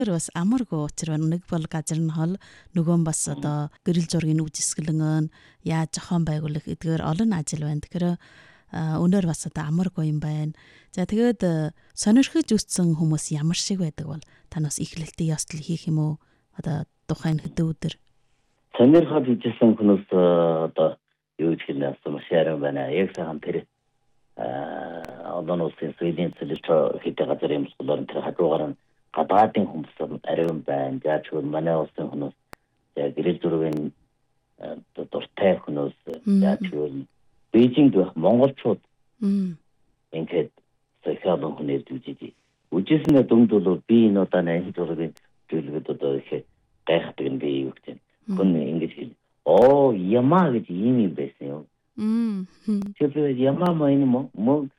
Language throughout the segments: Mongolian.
бас амаргүй учраас нэг бол газар нь хол нөгөө нь бас одоо гэрэл зургийн үжисгэлэн яаж зохион байгуулах эдгээр олон ажил байна. Тэгэхээр өнөр бас одоо амаргүй юм байна. За тэгээд сонирхож үтсэн хүмүүс ямар шиг байдаг бол та нас эхлэлтийн ёслол хийх юм уу? Одоо тухайн хэдэн өдөр сонирхож үтсэн хүмүүс одоо юу гэх юм бэ? Маш яран байна. Яг сайхан тэр одоо нүсийн Sweden цэлж хэдэ газар юм болохоор тэр хажуугаар нь гадаадын хүмүүс ариун байна. Яаж ч манай улсын хүмүүс яг гэрэл зургийн дуртай хүмүүс яаж ч Бээжинд байх монголчууд ингээд сахиалан хүнээр үжиж. Үжиснээ дүнд бол би энэ удаа энэ зургийн зүйлүүд одоо их гайхдаг юм би юу гэж. Хүн ингэж хэл. Ямаа гэж ийм юм байсан юм. Тэгэхээр ямаа маа энэ мөн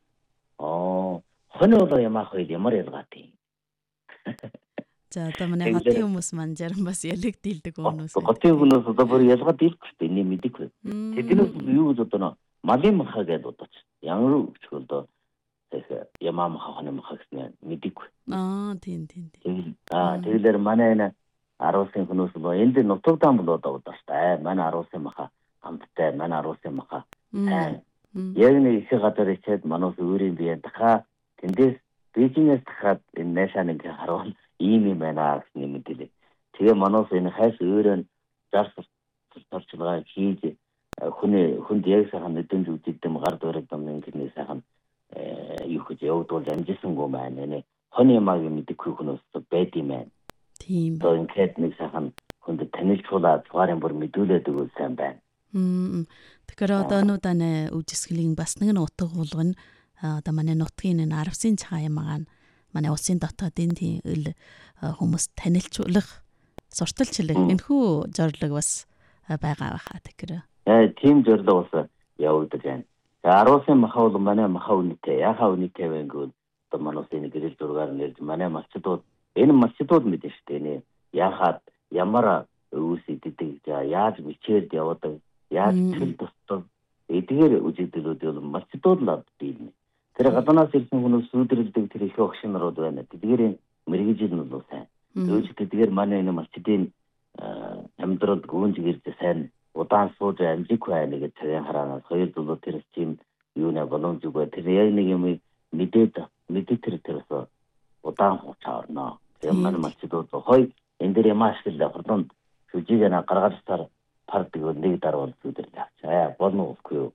хоноо ямаа хойд ямар ялгаатай. За одоо манай хотын хүмүүс маань зарим бас ялэг дийлдэг хүмүүс. Хотын хүмүүс одоо бүр ялгаа дийлэх гэдэг энэ мэдээгүй. Тэднээс юу гэж одоо малын маха гэдэг удаач. Ямар ч одоо ямаа маха хоноо маха гэсэн мэдээгүй. Тийм. Тэгэхээр манай энэ аруулсан хүмүүс бол энд нутагдаан бол одоо удаач. Манай аруулсан маха хамттай, манай аруулсан маха. Яг нэг их газар ичээд манус өөрийн бие дахаа тэндээс Бээжингээс дахаад энэ наашаа нэг харуул ийм юм байна гэсэн юм хэлээ. Тэгээ манус энэ хайс өөрөө зарцуулгаа хийж хүнд яг сайхан өдөн зүгддэм гар дуурайдам ингэний сайхан юу гэж явдвал амжисангүй маань нэ хоны ямаг мэдээгүй хүмүүс байд юм байна. Тийм. Тэгээд нэг сайхан хүнд танилцуулаад цугарын бүр мэдүүлээд өгөх сайн байна. Тэгэхээр одоо нүүдэнэ үжисгэлийн бас нэг утга болгоно. Одоо манай нутгийн энэ арвсын цагаан ямагаан манай улсын дотоодын тийм хүмүүс танилцуулах сурталчлах энэхүү зорилго бас байгаа байхаа тэгэхээр. Тийм зорилго бас явагдаж байна. Аруулсан маха бол манай маха үнэтэй. Яхаа үнэтэй вэ гэвэл одоо манай улсын гэрэл зургаар нэрж манай малчдууд энэ малчдууд мэдэн штэ нэ. Яхаад ямар өвс идэдэг яаж бичээд явдаг яаж чөл тусдаг эдгээр үжигдэлүүд бол малчдууд л авдгийг. Тэр гадаанаас ирсэн хүмүүс сүдрэлдэг тэр их огшнорууд байна. Тэдгээр мэрэгжил нь бол сайн. Өөрөөр тэдгээр манай энэ малчдын амьдралд гүнж гэрж сайн удаан сууж амжиг байна гэж цагаан хараанаас хоёр зүйл тэр тийм юу нэ боломжгүй бай. Тэр яг нэг юм мэдээд тэрээс удаан хуучаарна. Тэр манай малчдууд хой энэ дээр ямааш гэлээ хурдан сүжигэнэ гаргаалсаар пардаг нэг даруул сүдэрлээ авчаа. Болно үгүй юу?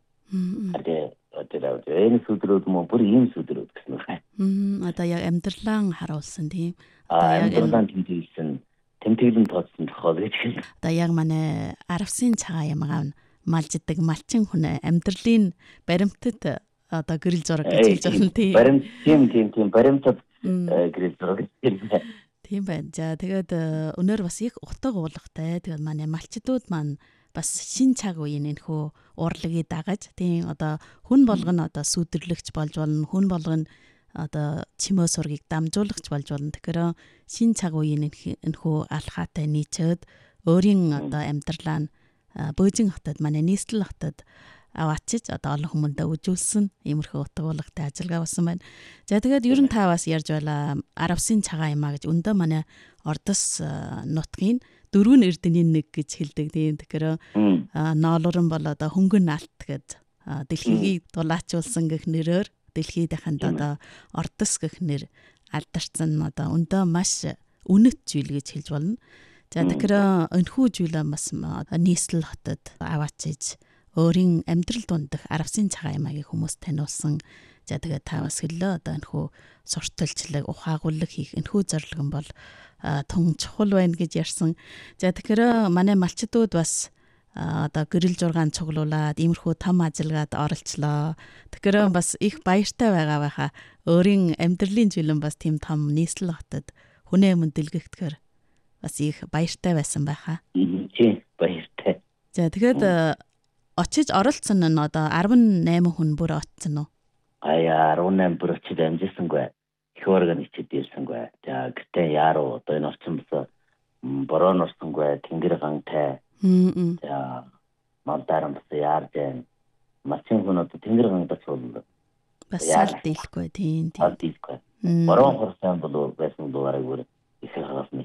Одоо энэ сүдрүүд мөн бүр ийм сүдрүүд гэсэн үг. Одоо яг амьдралаа харуулсан тийм. Амьдралаа тэмдэглэн тооцсон тохиол гэж хэлнэ. Одоо яг манай арвсын цагаан ямагаан малждаг малчин хүн амьдралын баримтад одоо гэрэл зураг гэж хэлж байна тийм. Тийм баримтад гэрэл зураг гэж хэлнэ. Тийм байна. За тэгээд өнөр бас их утга уулгатай. Тэгээд манай малчдууд маань бас шин цаг үеийн энэхүү урлагийг дагаж тийм одоо хүн болгоно одоо сүдэрлэгч болж болно. Хүн болгоно одоо чимээ сургийг дамжуулагч болж болно. Тэгэхээр шин цаг үеийн энэхүү алхаатай нийцээд өөрийн одоо амьдралаа нь Бөөжин хотод манай нийслэл хотод аваачиж одоо олон хүмүүстээ үжүүлсэн иймэрхүү утга уулгатай ажиллагаа болсон байна. За тэгээд ер нь та бас ярьж байлаа арвсын цагаан ямаа гэж өндөө манай Ордос нутгийн 4 эрдэнийн нэг гэж хэлдэг тийм. Тэгэхээр ноолуран бол одоо хөнгөн алт гэд дэлхийг дулаачулсан гэх нэрээр дэлхийд дахинд одоо Ордос гэх нэр алдарсан одоо өндөө маш үнэт зүйл гэж хэлж болно. За тэгэхээр энэхүү зүйлээ бас нийслэл хотод аваачиж өөрийн амьдрал дундах арвсын цагаан ямааг хүмүүс таниулсан. За тэгээд та бас хэллээ одоо энэхүү сурталчлаг ухаагууллаг хийх энэхүү зорилго нь бол тун чухал байна гэж ярьсан. За тэгэхээр манай малчдууд бас одоо гэрэл зургаан цуглуулад иймэрхүү том ажиллагаад оролцлоо. Тэгэхээр бас их баяртай байгаа байхаа. Өөрийн амьдралын жилэн бас тийм том нийслэл хотод хүнээ өмнө дэлгэхдгээр бас их баяртай байсан байхаа. Тийм баяртай. За тэгээд очиж оролцсон нь одоо 18 хүн бүр очсон уу? 18 бүр очиж амжисангүй. Их органичд ирсэнгүй. За гэтээ яаруу одоо энэ орчимс бороо норсонгүй тэнгэр гантай. За малдарам бас яарж байна. Мачин хүн одоо тэнгэр гангадч бол бас салт дийлэхгүй тийм. Салт дийлэхгүй. Бороо хорсон бол байсан дугаарыг бүр их хагас